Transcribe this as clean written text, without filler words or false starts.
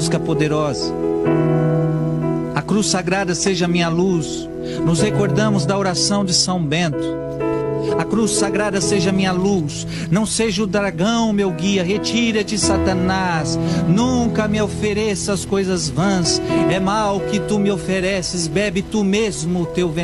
busca poderosa. A cruz sagrada seja minha luz. Nos recordamos da oração de São Bento. A cruz sagrada seja minha luz. Não seja o dragão meu guia. Retira-te, Satanás. Nunca me ofereças coisas vãs. É mal que tu me ofereces. Bebe tu mesmo o teu veneno.